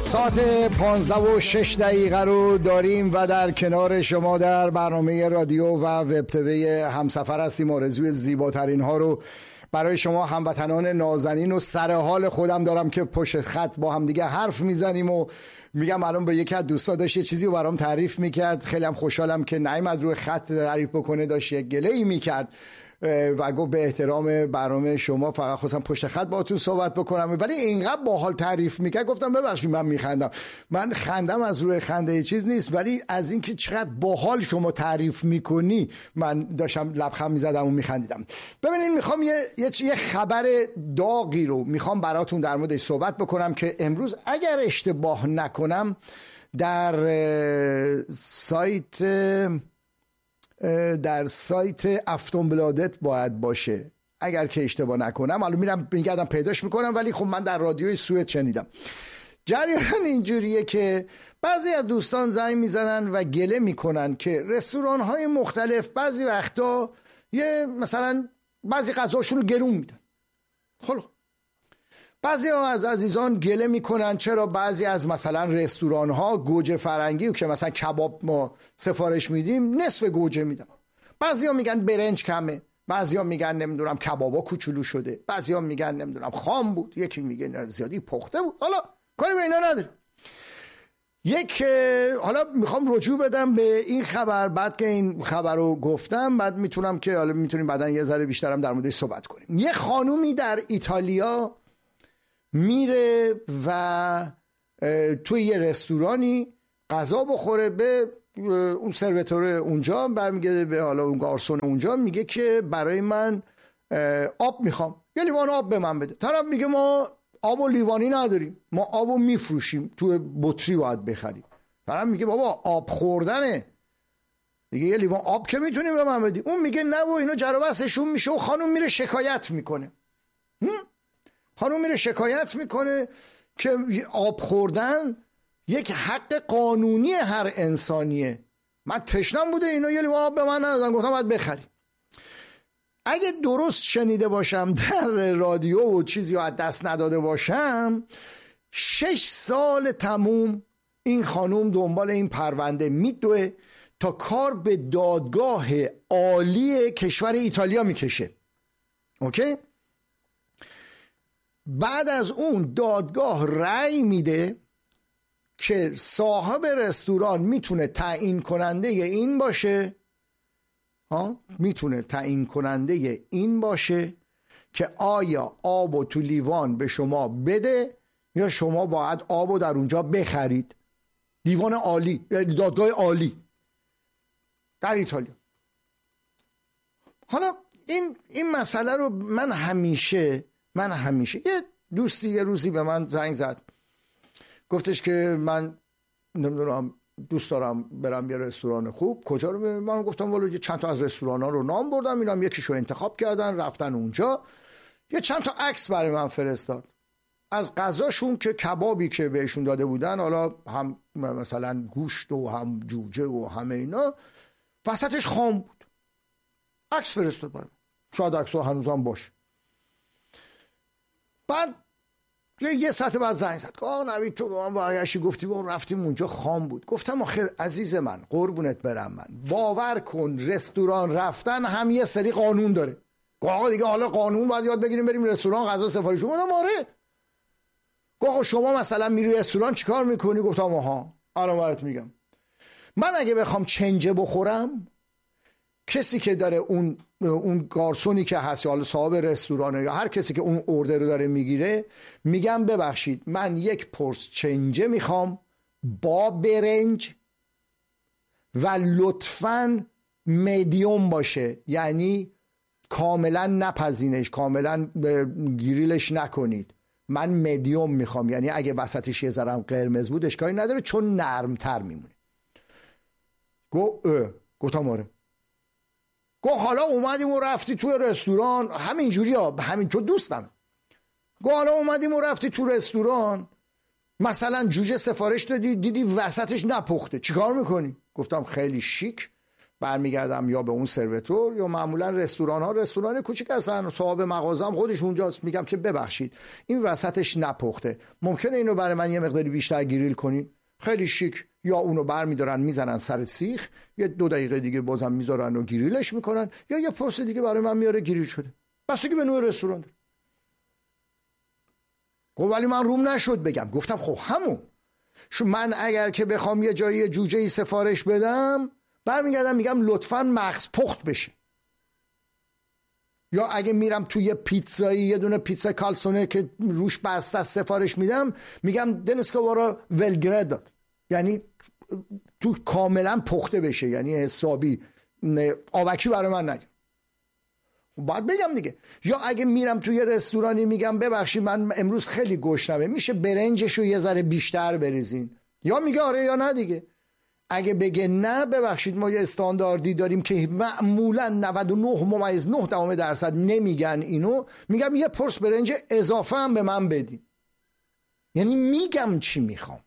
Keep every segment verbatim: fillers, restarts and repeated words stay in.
ساعت پانزده و شش دقیقه رو داریم و در کنار شما در برنامه رادیو و وب تیوی همسفر هستیم. آرزوی زیباترین ها رو برای شما هموطنان نازنین و سر حال خودم دارم که پشت خط با هم دیگه حرف میزنیم و میگم الان به یکی از دوستا داشت یه چیزی رو برام تعریف میکرد، خیلی هم خوشحالم که نیامد روی خط تعریف بکنه، داشت یک گله‌ای میکرد و گفت به احترام برنامه شما فقط خواستم پشت خط باهاتون صحبت بکنم، ولی اینقدر باحال تعریف میکرد گفتم ببخشید من میخندم. من خندم از روی خنده چیز نیست، ولی از اینکه چقدر باحال شما تعریف میکنی من داشتم لبخند میزدم و میخندیدم. ببینید میخوام یه یه خبر داغی رو میخوام براتون در موردش صحبت بکنم که امروز اگر اشتباه نکنم در سایت در سایت افتونبلادت باید باشه، اگر که اشتباه نکنم. حالا میرم میگردم پیداش میکنم، ولی خب من در رادیوی سوئد شنیدم. جریان اینجوریه که بعضی از دوستان زنگ میزنن و گله میکنن که رستوران های مختلف بعضی وقتا یه مثلا بعضی غذاشون رو گرون میدن. خب بعضی از عزیزان گله میکنن چرا بعضی از مثلا رستوران ها گوجه فرنگی که مثلا کباب ما سفارش میدیم نصف گوجه میدن. بعضی ها میگن برنج کمه، بعضی ها میگن نمیدونم کبابا کوچولو شده، بعضی ها میگن نمیدونم خام بود، یکی میگه زیادی پخته بود. حالا کاری به اینا نداره. یک حالا میخوام رجوع بدم به این خبر، بعد که این خبر رو گفتم بعد میتونم که حالا میتونیم بعدن یه ذره بیشترم در موردش صحبت کنیم. یه خانومی در ایتالیا میره و توی یه رستورانی غذا بخوره، به اون سرویتور اونجا برمیگرده به حالا اون گارسون اونجا میگه که برای من آب میخوام، یه لیوان آب به من بده. طرف میگه ما آب و لیوانی نداریم، ما آبو میفروشیم، توی بطری باید بخریم. طرف میگه بابا آب خوردنه دیگه، یه لیوان آب که میتونیم به من بدی. اون میگه نه و اینا جر و بحثشون میشه و خانم میره شکایت میکنه. خانم میره شکایت میکنه که آب خوردن یک حق قانونی هر انسانیه. من تشنم بوده اینا یه لیوان آب به من ندادن، گفتم باید بخری. اگه درست شنیده باشم در رادیو و چیزی از دست نداده باشم، شش سال تموم این خانم دنبال این پرونده میدوه تا کار به دادگاه عالی کشور ایتالیا میکشه. اوکی؟ بعد از اون دادگاه رأی میده که صاحب رستوران میتونه تعیین کننده این باشه، ها میتونه تعیین کننده این باشه که آیا آبو تو لیوان به شما بده یا شما باید آبو در اونجا بخرید. دیوان عالی، دادگاه عالی در ایتالیا. حالا این این مسئله رو من همیشه من همیشه یه دوستی یه روزی به من زنگ زد، گفتش که من نمیدونم دوست دارم برم یه رستوران خوب، کجا رو برم؟ من گفتم والا چند تا از رستوران ها رو نام بردم، اینم یکیشو انتخاب کردن رفتن اونجا. یه چند تا عکس برای من فرستاد از غذاشون که کبابی که بهشون داده بودن، حالا هم مثلا گوشت و هم جوجه و همه اینا، وسطش خام بود. عکس فرستاد برام، شاید عکس‌ها هنوزم باشه. بعد یه یه ساعت بعد زنگ زد، آه نوید تو به من برگشتی گفتی ما رفتیم اونجا خام بود. گفتم آخه عزیز من قربونت برم، من باور کن رستوران رفتن هم یه سری قانون داره. آقا دیگه حالا قانون باید یاد بگیریم بریم رستوران غذا سفارش بدیم. گفتم آره. گفت شما مثلا میری رستوران چیکار میکنی؟ گفتم آها الان برات میگم. من اگه بخوام چنجه بخورم، کسی که داره اون اون گارسونی که هست یا صاحب رستورانه یا هر کسی که اون اوردر رو داره میگیره، میگم ببخشید من یک پرس چنجه میخوام با برنج و لطفاً میدیوم باشه، یعنی کاملا نپزینش، کاملا گریلش نکنید. من میدیوم میخوام، یعنی اگه وسطش یه ذره قرمز بود اشکالی نداره چون نرمتر میمونه. گو اه گفتم آره. گو حالا اومدیم و رفتی توی رستوران همینجوری ها، همین تو دوستم. گو حالا اومدیم و رفتی تو رستوران مثلا جوجه سفارش دادی دیدی وسطش نپخته، چیکار میکنی؟ گفتم خیلی شیک برمیگردم یا به اون سرویتور، یا معمولا رستوران ها رستوران کوچیک هستن، صاحب مغازه هم خودش اونجاست، میگم که ببخشید این وسطش نپخته، ممکنه اینو برای من یه مقداری بیشتر گریل کنین؟ خیلی شیک، یا اونو برمیدارن میزنن سر سیخ، یه دو دقیقه دیگه بازم میذارن و گریلش میکنن، یا یه پرس دیگه برای من میاره گریل شده، بستگی به نوع رستوران داره. گفت ولی من روم نشد بگم. گفتم خب همون شو، من اگر که بخوام یه جایی جوجه ای سفارش بدم برمیگردم میگم لطفاً مغز پخت بشه، یا اگه میرم توی یه پیتزایی یه دونه پیتزا کالسونه که روش بسته است سفارش میدم میگم دنسکا وارا ولگرد، یعنی تو کاملا پخته بشه، یعنی حسابی آوکی برای من نگه، باید بگم دیگه. یا اگه میرم توی رستورانی میگم ببخشید من امروز خیلی گشنمه، میشه برنجشو یه ذره بیشتر بریزین، یا میگه آره یا نه دیگه. اگه بگه نه ببخشید ما یه استانداردی داریم که معمولا نود و نه ممیز نه دهم درصد نمیگن اینو، میگم یه پرس برنج اضافه هم به من بدین، یعنی میگم چی میخوام.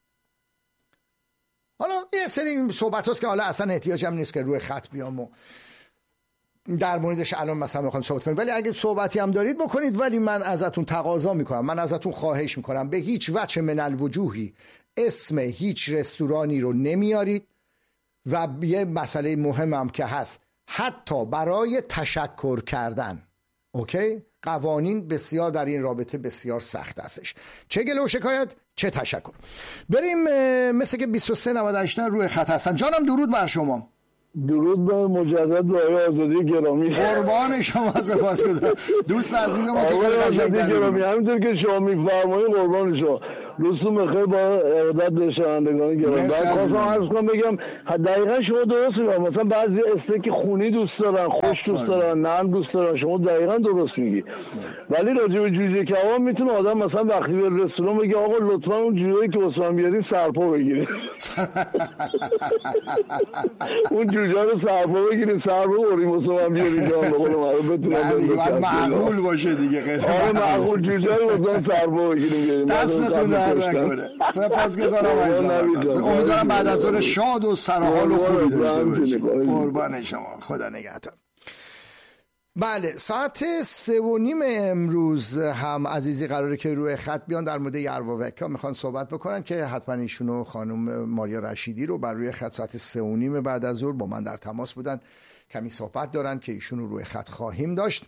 حالا یه سری صحبت هست که حالا اصلا احتیاج هم نیست که روی خط بیام و در موردش الان مثلا میخوام صحبت کنیم، ولی اگه صحبتی هم دارید بکنید، ولی من ازتون تقاضا میکنم، من ازتون خواهش میکنم به هیچ وجه من الوجوهی اسم هیچ رستورانی رو نمیارید، و یه مسئله مهمم که هست حتی برای تشکر کردن، اوکی، قوانین بسیار در این رابطه بسیار سخت هستش، چه گله و شکایت چه تشکر. بریم مثل که بیست و سه نود و هشت روی خط هستن. جانم درود بر شما. درود به مجدد به آقای آزادی گرامی. قربان شما، سپاسگزارم دوست عزیز ما که آقای گرامی، همینطور که شما میفرمایید قربان شما. روزتون بخیر با ارادت به شنوندگان گرامی. بعد خواستم عرض کنم بگم دقیقاً شما درست میگید، مثلا بعضی استیک خونی دوست دارن، خوش دوست دارن، نرم دوست دارن، شما دقیقاً درست میگی. ولی راجع به جوجه کباب میتونه آدم مثلا وقتی به رستوران بگه آقا لطفاً اون جوجه‌ای که واسم بیارین سرپا بگیرید. اون جوجه رو سرپا بگیرید، سرپا بریم واسم بیارید جان به قول معروف بتونم معقول باشه دیگه. غیر آره معقول جوجه رو واسم سرپا بگیریم. دستتون درد نکنه. سپاسگزارم عزیزم. امیدوارم بعد از ظهر شاد و سرحال و خوبی داشته باشید. قربان شما، خدا نگهدار. بله، ساعت سه و نیم امروز هم عزیزی قراره که روی خط بیان در مورد یرواوکا میخوان صحبت بکنن که حتما ایشونو خانم ماریا رشیدی رو بر روی خط ساعت سه و نیم بعد از ظهر با من در تماس بودن، کمی صحبت دارن که ایشونو روی خط خواهیم داشت.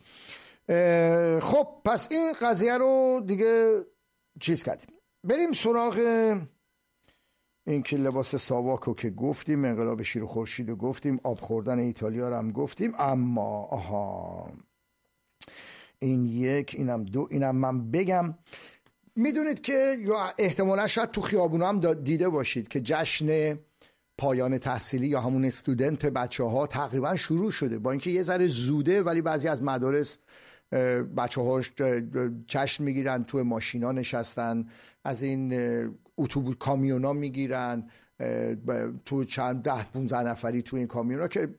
خب پس این قضیه رو دیگه چیز کردیم. بریم سراغ این که لباس ساواکو که گفتیم، انقلاب شیر و خورشید رو گفتیم، آب خوردن ایتالیا رو هم گفتیم، اما آها این یک، اینم دو، اینم من بگم. میدونید که یا احتمالا شاید تو خیابون هم دیده باشید که جشن پایان تحصیلی یا همون استودنت بچه ها تقریبا شروع شده، با اینکه یه ذره زوده ولی بعضی از مدارس بچه هاش جشن میگیرن، توی ماشینا نشستن، از این اتوبوس کامیونا میگیرن، تو چند ده پونزده نفری تو این کامیونا که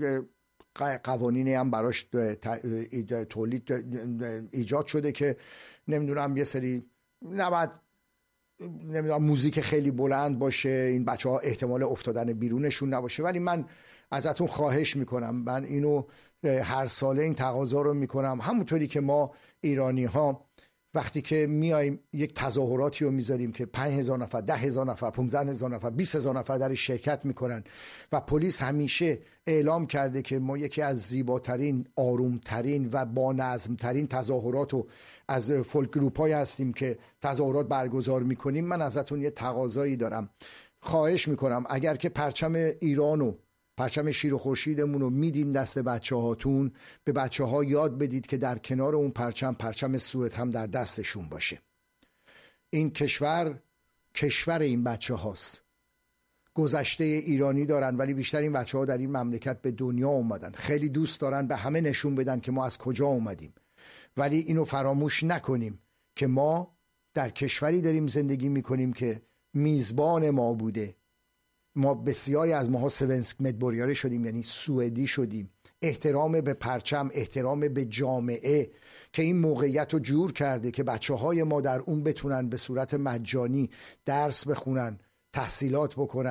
قوانینی هم براش تولید ایجاد شده که نمیدونم یه سری نباید نمیدونم موزیک خیلی بلند باشه، این بچه ها احتمال افتادن بیرونشون نباشه، ولی من ازتون خواهش میکنم، من اینو هر ساله این تقاضا رو میکنم، همونطوری که ما ایرانی ها وقتی که میایم یک تظاهراتی رو میذاریم که پنج هزار نفر، ده هزار نفر، پونزده هزار نفر، بیست هزار نفر در شرکت میکنن و پلیس همیشه اعلام کرده که ما یکی از زیباترین، آرومترین و با نظمترین تظاهرات رو از فولک گروپ‌های هستیم که تظاهرات برگزار میکنیم. من ازتون یه تقاضایی دارم، خواهش میکنم اگر که پرچم ایرانو، پرچم شیر و خورشیدمون رو میدین دست بچه هاتون، به بچه ها یاد بدید که در کنار اون پرچم، پرچم سوئد هم در دستشون باشه. این کشور کشور این بچه هاست. گذشته ایرانی دارن ولی بیشتر این بچه ها در این مملکت به دنیا اومدن، خیلی دوست دارن به همه نشون بدن که ما از کجا اومدیم، ولی اینو فراموش نکنیم که ما در کشوری داریم زندگی میکنیم که میزبان ما بوده. ما بسیاری از ماها سونسک مدبوریاره شدیم، یعنی سوئدی شدیم. احترام به پرچم، احترام به جامعه که این موقعیت رو جور کرده که بچه های ما در اون بتونن به صورت مجانی درس بخونن، تحصیلات بکنن،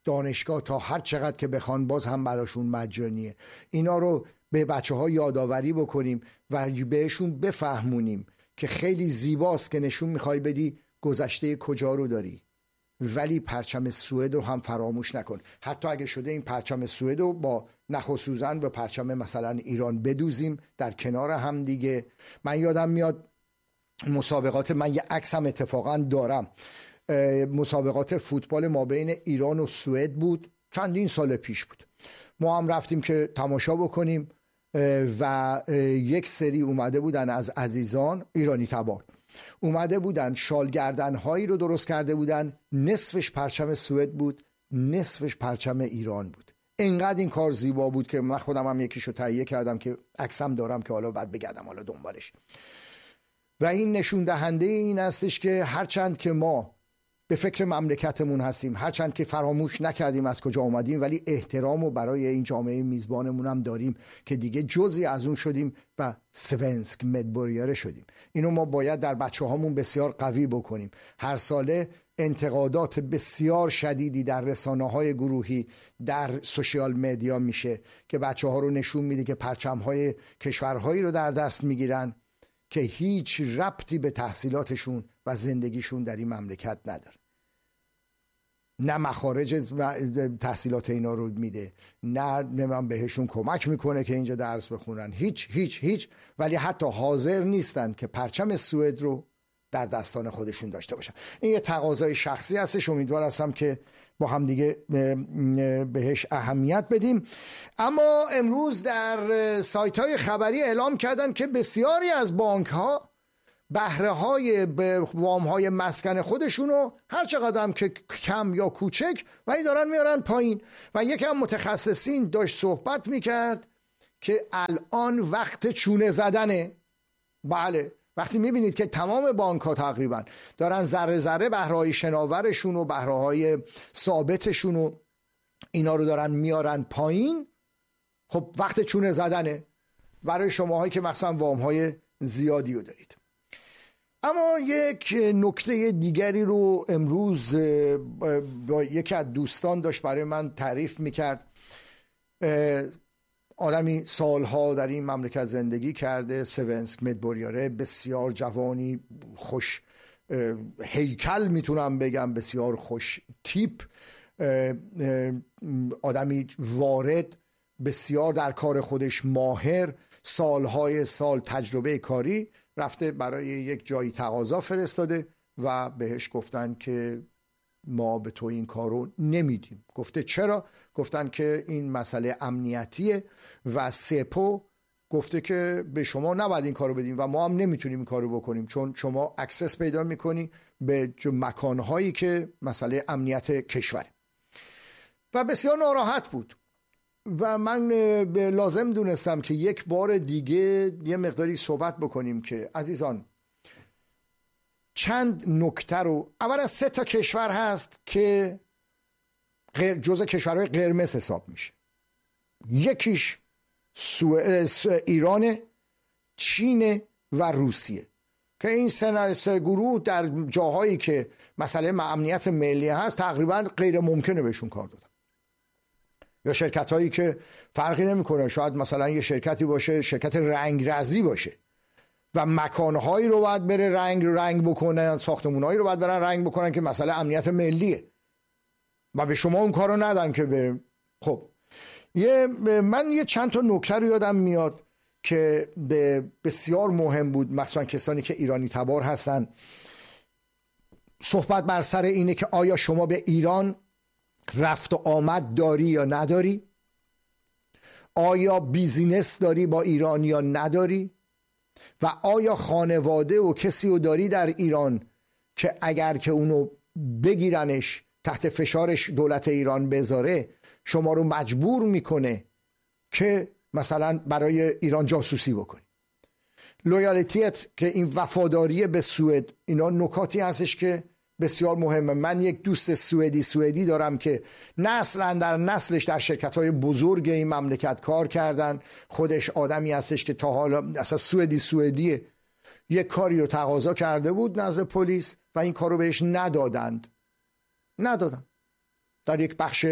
دانشگاه تا هر چقدر که بخوان باز هم براشون مجانیه. اینا رو به بچه ها یادآوری بکنیم و بهشون بفهمونیم که خیلی زیباست که نشون میخوای بدی گذشته کجا رو داری، ولی پرچم سوئد رو هم فراموش نکن. حتی اگه شده این پرچم سوئد رو با نخ و سوزن به پرچم مثلا ایران بدوزیم در کنار هم دیگه. من یادم میاد مسابقات، من یه عکسم اتفاقا دارم، مسابقات فوتبال ما بین ایران و سوئد بود، چندین سال پیش بود. ما هم رفتیم که تماشا بکنیم و یک سری اومده بودن از عزیزان ایرانی تبار، اومده بودن شالگردن هایی رو درست کرده بودن، نصفش پرچم سوئد بود، نصفش پرچم ایران بود. انقدر این کار زیبا بود که من خودم هم یکیشو تهیه کردم که عکسم دارم که حالا بعد بگردم حالا دنبالش. و این نشون دهنده این هستش که هرچند که ما به فکر مملکتمون هستیم، هرچند که فراموش نکردیم از کجا اومدیم، ولی احترام رو برای این جامعه میزبانمون هم داریم که دیگه جزئی از اون شدیم و سونسک مدبوریاره شدیم. اینو ما باید در بچه هامون بسیار قوی بکنیم. هر ساله انتقادات بسیار شدیدی در رسانه های گروهی، در سوشیال مدیا میشه که بچه ها رو نشون میده که پرچم های کشورهایی رو در دست میگیرن که هیچ ربطی به تحصیلاتشون و زندگیشون در این مملکت نداره. نه مخارج تحصیلات اینا رو میده، نه نمیم بهشون کمک میکنه که اینجا درس بخونن، هیچ هیچ هیچ ولی حتی حاضر نیستن که پرچم سوئد رو در دستان خودشون داشته باشن. این یه تقاضای شخصی هستش، امیدوار هستم که با هم دیگه بهش اهمیت بدیم. اما امروز در سایت های خبری اعلام کردن که بسیاری از بانک ها بهره های وام های مسکن خودشونو هر چقدر هم که کم یا کوچک ولی دارن میارن پایین. و یکم متخصصین داشت صحبت میکرد که الان وقت چونه زدنه. بله، وقتی میبینید که تمام بانک ها تقریبا دارن ذره ذره بهره های شناورشون و بهره های ثابتشون و اینا رو دارن میارن پایین، خب وقت چونه زدنه برای شماهایی که مثلا وام های زیادی رو دارید. اما یک نکته دیگری رو امروز با یکی از دوستان داشت برای من تعریف میکرد. آدمی سالها در این مملکت زندگی کرده، سونسک مدبوریاره، بسیار جوانی، خوش هیکل میتونم بگم، بسیار خوش تیپ، آدمی وارد، بسیار در کار خودش ماهر، سالهای سال تجربه کاری، رفته برای یک جایی تقاضا فرستاده و بهش گفتن که ما به تو این کارو نمیدیم. گفته چرا؟ گفتن که این مسئله امنیتیه و سپو گفته که به شما نباید این کارو بدیم و ما هم نمیتونیم این کارو بکنیم، چون شما اکسس پیدا میکنی به مکانهایی که مسئله امنیت کشوره. و بسیار ناراحت بود و من لازم دونستم که یک بار دیگه یه مقداری صحبت بکنیم که عزیزان چند نکته رو، اولا سه تا کشور هست که جزء کشورهای قرمز حساب میشه. یکیش سو... ایران، چین و روسیه که این سه, سه گروه در جاهایی که مسئله امنیت ملی هست تقریبا غیر ممکنه بهشون کار دادن. یا شرکت هایی که فرقی نمیکنه، شاید مثلا یه شرکتی باشه شرکت رنگ رزی باشه و مکانهایی رو باید بره رنگ رنگ بکنن، ساختمونهایی رو باید برن رنگ بکنن که مسئله امنیت ملیه و به شما اون کارو ندن که بره. خب یه من یه چند تا نکته رو یادم میاد که بسیار مهم بود، مثلا کسانی که ایرانی تبار هستن. صحبت بر سر اینه که آیا شما به ایران رفت و آمد داری یا نداری؟ آیا بیزینس داری با ایران یا نداری؟ و آیا خانواده و کسی رو داری در ایران که اگر که اونو بگیرنش تحت فشارش دولت ایران بذاره شما رو مجبور میکنه که مثلا برای ایران جاسوسی بکنی؟ لویالیتیت که این وفاداری به سوئد، اینا نکاتی هستش که بسیار مهمه. من یک دوست سوئدی سوئدی دارم که نسل در نسلش در شرکت‌های بزرگ این مملکت کار کردن، خودش آدمی هستش که تا حالا اصلا سوئدی سوئدیه، یک کاری رو تقاضا کرده بود نزد پلیس و این کارو بهش ندادند ندادن در یک بخش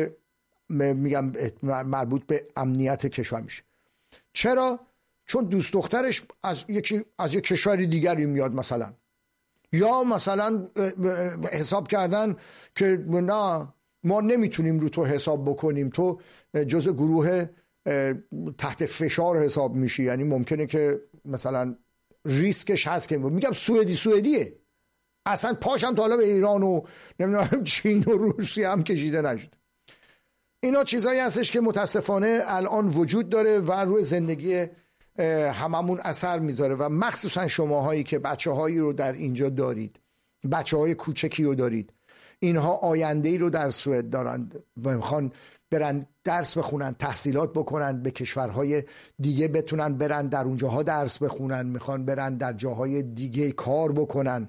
میگم مربوط به امنیت کشور میشه. چرا؟ چون دوست دخترش از یکی از یک کشور دیگری میاد مثلا، یا مثلا حساب کردن که نه ما نمیتونیم رو تو حساب بکنیم، تو جزء گروه تحت فشار حساب میشی، یعنی ممکنه که مثلا ریسکش هست که میگم سوئدی سوئدیه اصلا پاشم تا حالا به ایران و نمیدونم چین و روسیه هم کشیده نشده. اینا چیزایی هستش که متاسفانه الان وجود داره و روی زندگی هممون اثر میذاره و مخصوصا شماهایی که بچه هایی رو در اینجا دارید، بچه های کوچکی رو دارید، اینها آینده ای رو در سوئد دارند و میخوان برن درس بخونن، تحصیلات بکنن، به کشورهای دیگه بتونن برن در اونجاها درس بخونن، میخوان برن در جاهای دیگه کار بکنن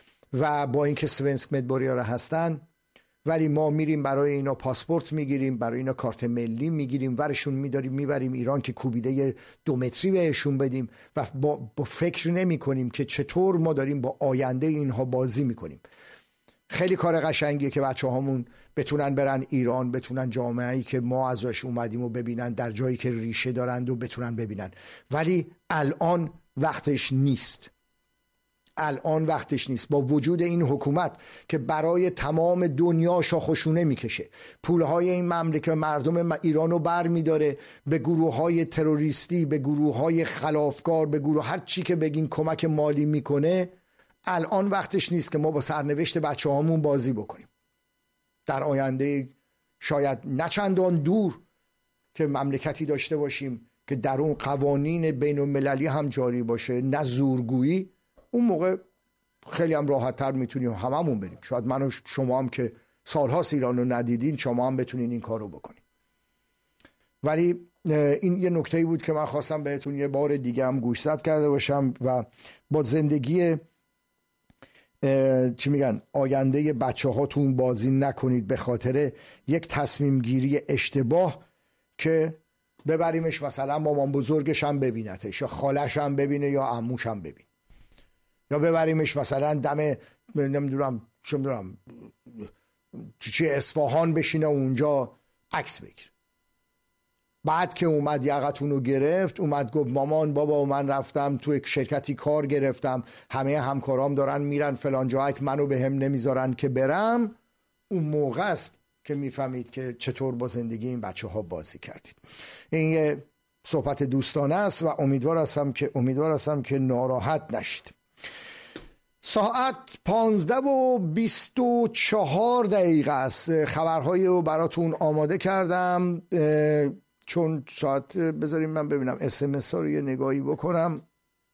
و با اینکه سوئنسک مدبوریاره هستن، ولی ما میریم برای اینا پاسپورت میگیریم، برای اینا کارت ملی میگیریم، ورشون میداریم میبریم ایران که کوبیده دو متری بهشون بدیم و با, با فکر نمی کنیم که چطور ما داریم با آینده اینها بازی میکنیم. خیلی کار قشنگیه که بچه هامون بتونن برن ایران، بتونن جامعه‌ای که ما ازش اومدیم و ببینن، در جایی که ریشه دارند و بتونن ببینن، ولی الان وقتش نیست. الان وقتش نیست. با وجود این حکومت که برای تمام دنیا شاخوشونه میکشه، پولهای این مملکت مردم ایرانو بر میداره به گروه های تروریستی، به گروه های خلافکار، به گروه هر چی که بگین کمک مالی میکنه، الان وقتش نیست که ما با سرنوشت بچه هامون بازی بکنیم. در آینده شاید نچندان دور که مملکتی داشته باشیم که در اون قوانین بین المللی هم جاری باشه، نه زورگویی، اون موقع خیلی هم راحت تر میتونیم هممون بریم. شاید من و شما هم که سالهاست ایران رو ندیدین، شما هم بتونین این کار رو بکنین. ولی این یه نکته‌ای بود که من خواستم بهتون یه بار دیگه هم گوشزد کرده باشم و با زندگی چی میگن آینده بچه هاتون بازی نکنید به خاطر یک تصمیم گیری اشتباه که ببریمش مثلا مامان بزرگش هم ببینتش یا خالش هم ببینه یا عموش هم ببین، یا ببریمش مثلا دم نمیدونم چه میدونم چی اصفهان بشینه اونجا عکس بگیر. بعد که اومد یقتون رو گرفت، اومد گفت مامان بابا من رفتم تو یک شرکتی کار گرفتم، همه همکارام دارن میرن فلان جا، منو به هم نمیذارن که برم، اون موقع است که میفهمید که چطور با زندگی این بچه ها بازی کردید. این یه صحبت دوستانه است و امیدوار هستم که امیدوار هستم که ناراحت نشید. ساعت پانزده و بیست و چهار دقیقه است. خبرهایی رو براتون آماده کردم، چون ساعت بذاریم من ببینم اس ام اس ها رو یه نگاهی بکنم.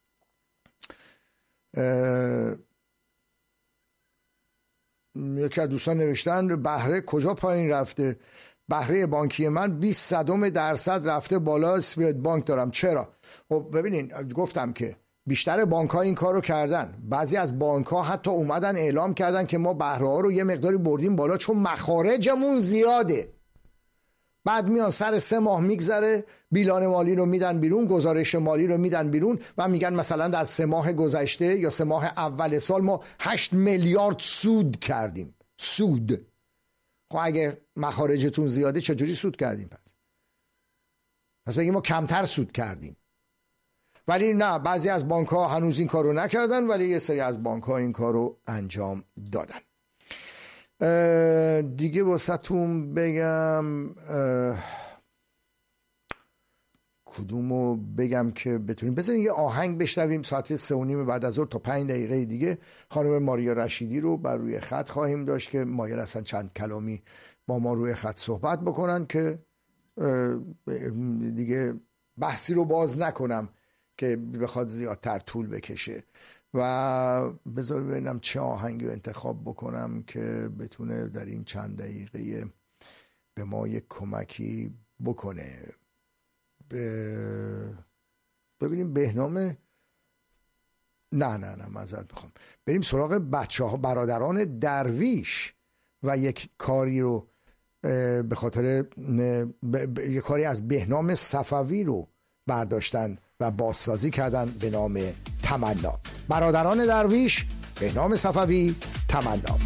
یکی از دوستان نوشتن بهره کجا پایین رفته؟ بهره بانکی من بیست صدم درصد رفته بالا. سوئد بانک دارم. چرا؟ خب ببینین گفتم که بیشتر بانک ها این کار رو کردن. بعضی از بانک ها حتی اومدن اعلام کردن که ما بهره ها رو یه مقداری بردیم بالا چون مخارجمون زیاده. بعد میان سر سه ماه میگذره، بیلان مالی رو میدن بیرون، گزارش مالی رو میدن بیرون و میگن مثلا در سه ماه گذشته یا سه ماه اول سال ما هشت میلیارد سود کردیم. سود. خب اگه مخارجتون زیاده چجوری سود کردیم پس؟ پس بگیم ما کمتر سود کردیم. ولی نه، بعضی از بانک ها هنوز این کار رو نکردن، ولی یه سری از بانک ها این کار رو انجام دادن. دیگه واسهتون بگم کدومو بگم که بتونیم. بذارین یه آهنگ بشنویم. ساعت سه و نیم بعد از ظهر تا پنج دقیقه دیگه خانم ماریا رشیدی رو بر روی خط خواهیم داشت که مایل هستن چند کلامی با ما روی خط صحبت بکنن که دیگه بحثی رو باز نکنم که بخواد زیادتر طول بکشه. و بذار ببینم چه آهنگی رو انتخاب بکنم که بتونه در این چند دقیقه به ما یک کمکی بکنه. ب... ببینیم بهنام نه نه نه معذرت میخوام بریم سراغ بچه ها، برادران درویش و یک کاری رو به خاطر ب... ب... یک کاری از بهنام صفوی رو برداشتن و بازسازی کردن به نام تمنا. برادران درویش، بهنام صفوی، تمنا.